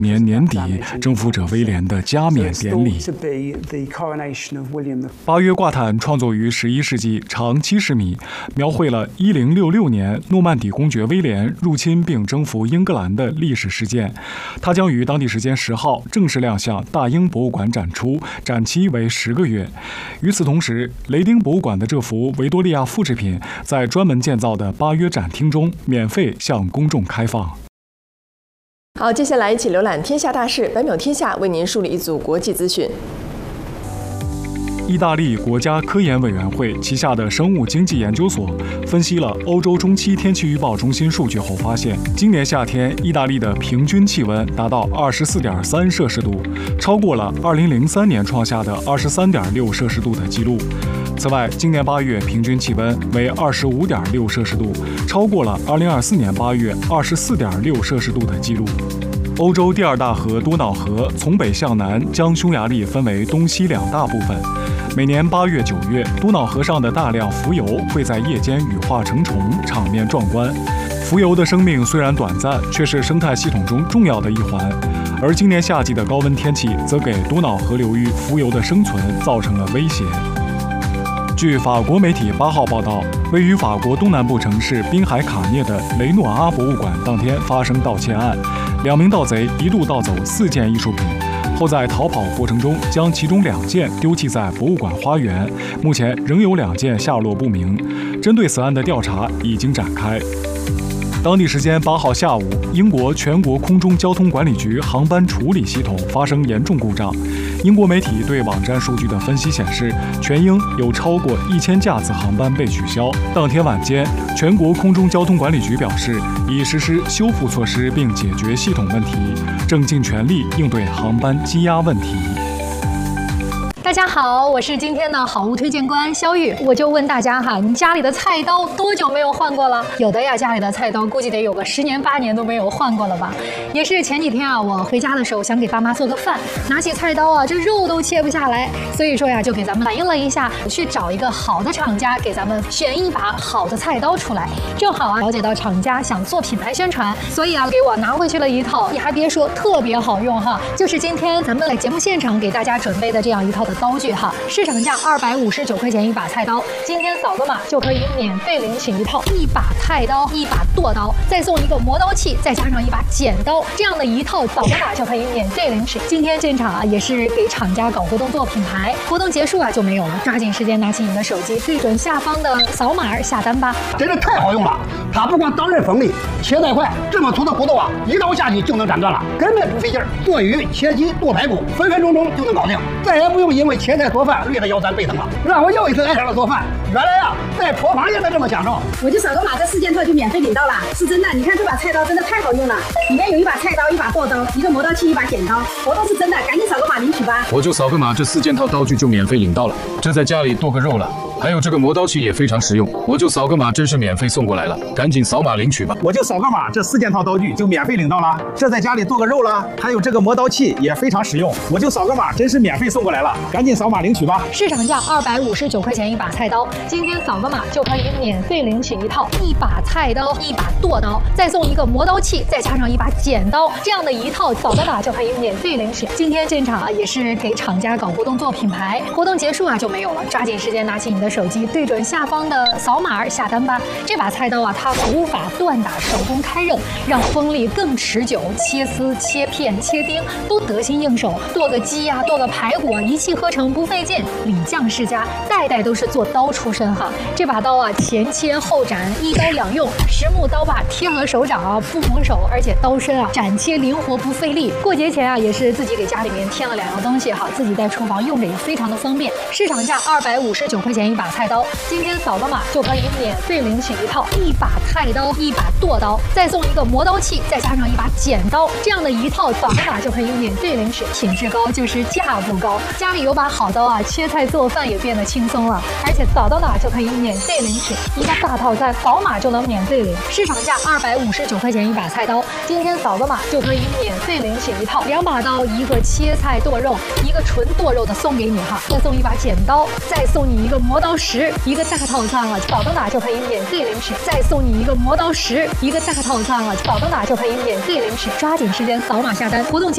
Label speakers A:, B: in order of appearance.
A: 年年底，征服者威廉的加冕典礼。八约挂毯创作于11世纪，长70米，描绘了1066年诺曼底公爵威廉入侵并征服英格兰的历史事件。它将于当地时间10号正式亮相大英博物馆展出，展期为10个月。与此同时，雷丁博物馆的这幅维多利亚复制品在专门建造的八约展厅中免费向公众开放。
B: 好，接下来一起浏览天下大事，百秒天下为您梳理一组国际资讯。
A: 意大利国家科研委员会旗下的生物经济研究所分析了欧洲中期天气预报中心数据后发现，今年夏天意大利的平均气温达到24.3摄氏度，超过了2003年创下的23.6摄氏度的记录。此外，今年8月平均气温为25.6摄氏度，超过了2024年8月24.6摄氏度的记录。欧洲第二大河多瑙河从北向南将匈牙利分为东西两大部分。每年8月、9月，多瑙河上的大量浮游会在夜间羽化成虫，场面壮观。浮游的生命虽然短暂，却是生态系统中重要的一环。而今年夏季的高温天气，则给多瑙河流域浮游的生存造成了威胁。据法国媒体8号报道，位于法国东南部城市滨海卡涅的雷诺阿博物馆当天发生盗窃案，2名盗贼一度盗走4件艺术品，后在逃跑过程中将其中2件丢弃在博物馆花园，目前仍有2件下落不明。针对此案的调查已经展开。当地时间8号下午，英国全国空中交通管理局航班处理系统发生严重故障。英国媒体对网站数据的分析显示，全英有超过1000架次航班被取消。当天晚间，全国空中交通管理局表示，已实施修复措施并解决系统问题，正尽全力应对航班积压问题。
C: 大家好，我是今天的好物推荐官肖玉。我就问大家哈，你家里的菜刀多久没有换过了？有的呀，家里的菜刀估计得有个10年8年都没有换过了吧。也是前几天啊，我回家的时候想给爸妈做个饭，拿起菜刀啊，这肉都切不下来，所以说呀，就给咱们反映了一下，去找一个好的厂家给咱们选一把好的菜刀出来。正好啊，了解到厂家想做品牌宣传，所以啊，给我拿回去了一套，你还别说，特别好用哈，就是今天咱们来节目现场给大家准备的这样一套的刀具哈，市场价259块钱一把菜刀，今天扫个码就可以免费领取一套1把菜刀、1把剁刀，再送一个磨刀器，再加上1把剪刀，这样的一套扫个码就可以免费领取。今天现场啊也是给厂家搞活动做品牌，活动结束啊就没有了，抓紧时间拿起你的手机，对准下方的扫码下单吧。
D: 真的太好用了，它不光刀刃锋利，切带快，这么粗的骨头啊，一刀下去就能斩断了，根本不费劲儿。剁鱼、切鸡、剁排骨，分分钟钟就能搞定，再也不用因为切菜做饭累得腰酸背疼了，让我又一次爱上了做饭。原来啊，在厨房也能这么享受。
E: 我就扫个码，这4件套就免费领到了，是真的。你看这把菜刀真的太好用了，里面有1把菜刀、1把剁刀、1个磨刀器、1把剪刀，活动是真的，赶紧扫个码领取吧。
F: 我就扫个码，这4件套刀具就免费领到了，这在家里剁个肉了。还有这个磨刀器也非常实用，我就扫个码，真是免费送过来了，赶紧扫码领取吧。
G: 我就扫个码，这4件套刀具就免费领到了，这在家里剁个肉了。还有这个磨刀器也非常实用，我就扫个码，真是免费送过来了，赶紧扫码领取吧。
C: 市场价259块钱一把菜刀，今天扫个码就可以免费领取一套1把菜刀、1把剁刀，再送一个磨刀器，再加上1把剪刀，这样的一套扫个码就可以免费领取。今天现场啊也是给厂家搞活动做品牌，活动结束啊就没有了，抓紧时间拿起你的手机，对准下方的扫码下单吧。这把菜刀啊，它古法锻打，手工开刃，让锋利更持久，切丝、切片、切丁都得心应手。剁个鸡呀、剁个排骨啊，一气呵成，不费劲。李将世家代代都是做刀出身哈。这把刀啊，前切后斩，一刀两用，实木刀把贴合手掌啊，不蒙手，而且刀身啊斩切灵活，不费力。过节前啊，也是自己给家里面添了2样东西哈，自己在厨房用着也非常的方便。市场价259块钱一把菜刀，今天扫个码就可以免费领取一套1把菜刀、1把剁刀，再送一个磨刀器，再加上1把剪刀，这样的一套扫个码就可以免费领取。品质高就是价不高，家里有把好刀啊，切菜做饭也变得轻松了，而且扫到哪就可以免费领取一个大套餐，扫码就能免费领。市场价259块钱一把菜刀，今天扫个码就可以免费领取一套2把刀，一个切菜剁肉，一个纯剁肉的送给你哈，再送1把剪刀，再送你一个磨刀石，一个大套餐了，扫到哪就可以免费领取，再送你一个磨刀石，一个大套餐了，扫到哪就可以免费领取，抓紧时间扫码下单，活动结